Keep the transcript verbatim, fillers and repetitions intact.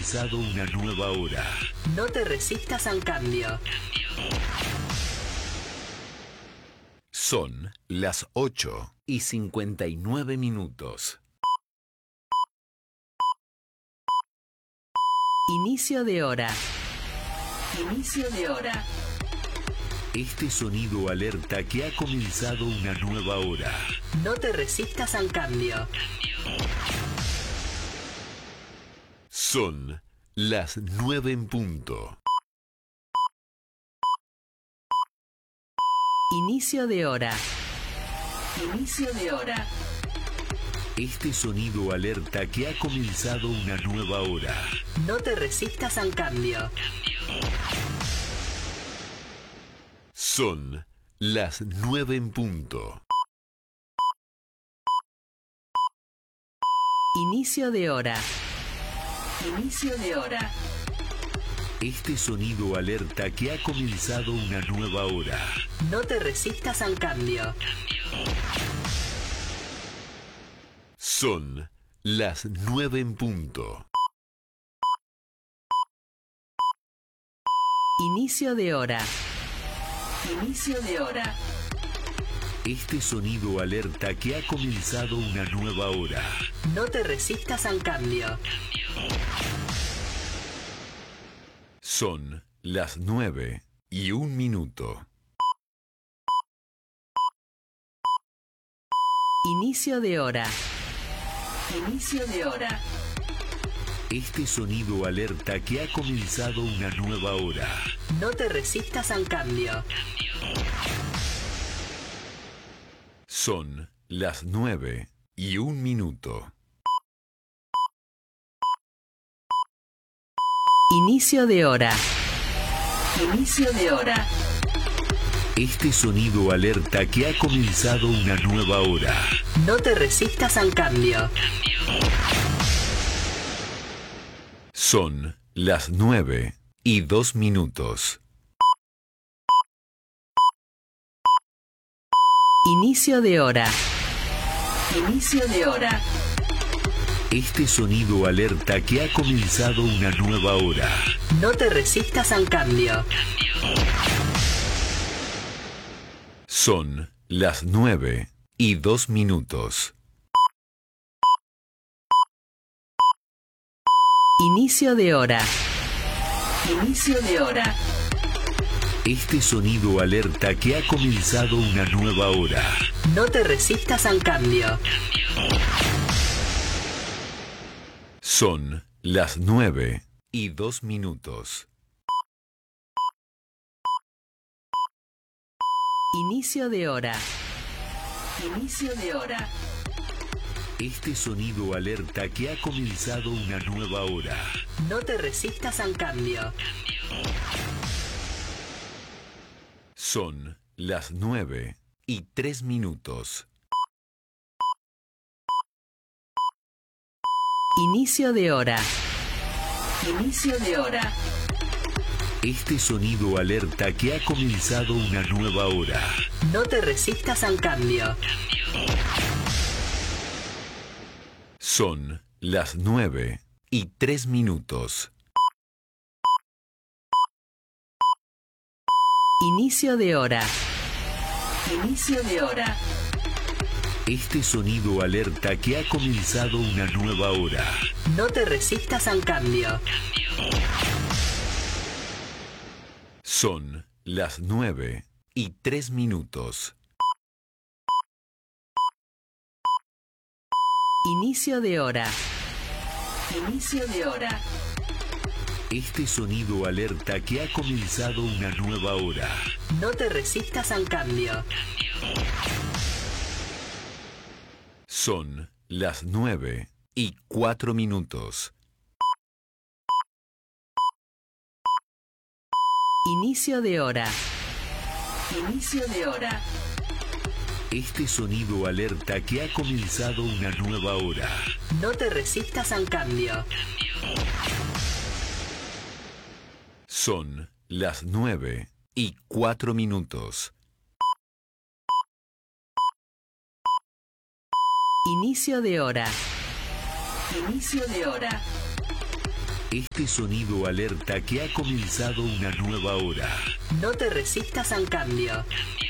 comenzado una nueva hora. No te resistas al cambio. Son las ocho y cincuenta y nueve minutos. Inicio de hora. Inicio de hora. Este sonido alerta que ha comenzado una nueva hora. No te resistas al cambio. Son las nueve en punto. Inicio de hora. Inicio de hora. Este sonido alerta que ha comenzado una nueva hora. No te resistas al cambio. Son las nueve en punto. Inicio de hora. Inicio de hora. Este sonido alerta que ha comenzado una nueva hora. No te resistas al cambio. Son las nueve en punto. Inicio de hora. Inicio de hora. Este sonido alerta que ha comenzado una nueva hora. No te resistas al cambio. Son las nueve y un minuto. Inicio de hora. Inicio de hora. Este sonido alerta que ha comenzado una nueva hora. No te resistas al cambio. Son las nueve y un minuto. Inicio de hora. Inicio de hora. Este sonido alerta que ha comenzado una nueva hora. No te resistas al cambio. Son las nueve y dos minutos. Inicio de hora. Inicio de hora. Este sonido alerta que ha comenzado una nueva hora. No te resistas al cambio. Son las nueve y dos minutos. Inicio de hora. Inicio de hora. Este sonido alerta que ha comenzado una nueva hora. No te resistas al cambio. Son las nueve y dos minutos. Inicio de hora. Inicio de hora. Este sonido alerta que ha comenzado una nueva hora. No te resistas al cambio. Son las nueve y tres minutos. Inicio de hora. Inicio de hora. Este sonido alerta que ha comenzado una nueva hora. No te resistas al cambio. Son las nueve y tres minutos. Inicio de hora. Inicio de hora. Este sonido alerta que ha comenzado una nueva hora. No te resistas al cambio. Son las nueve y tres minutos. Inicio de hora. Inicio de hora. Este sonido alerta que ha comenzado una nueva hora. No te resistas al cambio. Son las nueve y cuatro minutos. Inicio de hora. Inicio de hora. Este sonido alerta que ha comenzado una nueva hora. No te resistas al cambio. Son las nueve y cuatro minutos. Inicio de hora. Inicio de hora. Este sonido alerta que ha comenzado una nueva hora. No te resistas al cambio.